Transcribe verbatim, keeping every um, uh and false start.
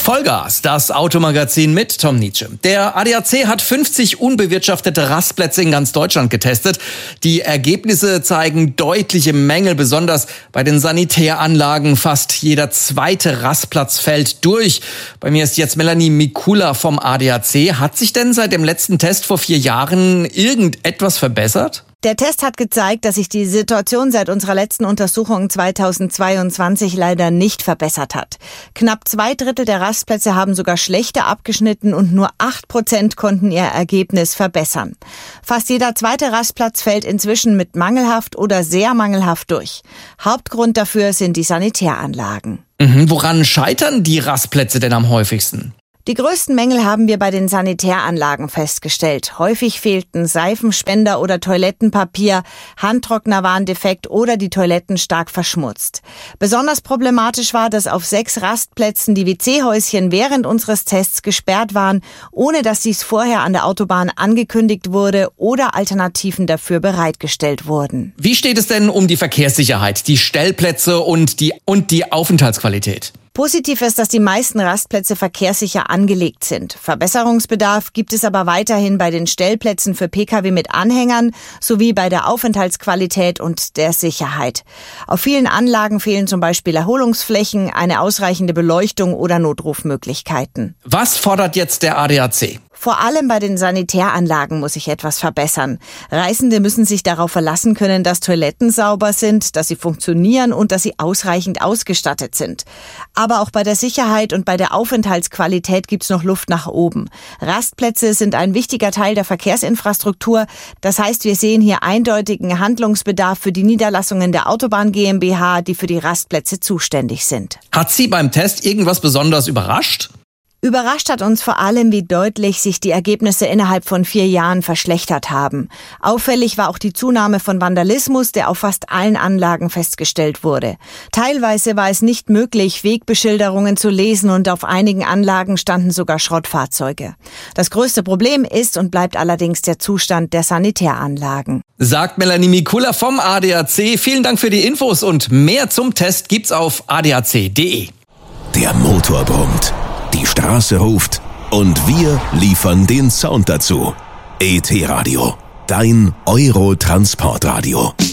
Vollgas, das Automagazin mit Tom Nietzsche. Der A D A C hat fünfzig unbewirtschaftete Rastplätze in ganz Deutschland getestet. Die Ergebnisse zeigen deutliche Mängel, besonders bei den Sanitäranlagen. Fast jeder zweite Rastplatz fällt durch. Bei mir ist jetzt Melanie Mikula vom A D A C. Hat sich denn seit dem letzten Test vor vier Jahren irgendetwas verbessert? Der Test hat gezeigt, dass sich die Situation seit unserer letzten Untersuchung zweitausendzweiundzwanzig leider nicht verbessert hat. Knapp zwei Drittel der Rastplätze haben sogar schlechter abgeschnitten und nur acht Prozent konnten ihr Ergebnis verbessern. Fast jeder zweite Rastplatz fällt inzwischen mit mangelhaft oder sehr mangelhaft durch. Hauptgrund dafür sind die Sanitäranlagen. Mhm, woran scheitern die Rastplätze denn am häufigsten? Die größten Mängel haben wir bei den Sanitäranlagen festgestellt. Häufig fehlten Seifenspender oder Toilettenpapier, Handtrockner waren defekt oder die Toiletten stark verschmutzt. Besonders problematisch war, dass auf sechs Rastplätzen die W C-Häuschen während unseres Tests gesperrt waren, ohne dass dies vorher an der Autobahn angekündigt wurde oder Alternativen dafür bereitgestellt wurden. Wie steht es denn um die Verkehrssicherheit, die Stellplätze und die, und die Aufenthaltsqualität? Positiv ist, dass die meisten Rastplätze verkehrssicher angelegt sind. Verbesserungsbedarf gibt es aber weiterhin bei den Stellplätzen für Pkw mit Anhängern sowie bei der Aufenthaltsqualität und der Sicherheit. Auf vielen Anlagen fehlen zum Beispiel Erholungsflächen, eine ausreichende Beleuchtung oder Notrufmöglichkeiten. Was fordert jetzt der A D A C? Vor allem bei den Sanitäranlagen muss sich etwas verbessern. Reisende müssen sich darauf verlassen können, dass Toiletten sauber sind, dass sie funktionieren und dass sie ausreichend ausgestattet sind. Aber auch bei der Sicherheit und bei der Aufenthaltsqualität gibt's noch Luft nach oben. Rastplätze sind ein wichtiger Teil der Verkehrsinfrastruktur. Das heißt, wir sehen hier eindeutigen Handlungsbedarf für die Niederlassungen der Autobahn GmbH, die für die Rastplätze zuständig sind. Hat Sie beim Test irgendwas besonders überrascht? Überrascht hat uns vor allem, wie deutlich sich die Ergebnisse innerhalb von vier Jahren verschlechtert haben. Auffällig war auch die Zunahme von Vandalismus, der auf fast allen Anlagen festgestellt wurde. Teilweise war es nicht möglich, Wegbeschilderungen zu lesen und auf einigen Anlagen standen sogar Schrottfahrzeuge. Das größte Problem ist und bleibt allerdings der Zustand der Sanitäranlagen. Sagt Melanie Mikula vom A D A C. Vielen Dank für die Infos und mehr zum Test gibt's auf a d a c punkt d e. Der Motor brummt. Die Straße ruft und wir liefern den Sound dazu. E T Radio, dein Euro-Transportradio.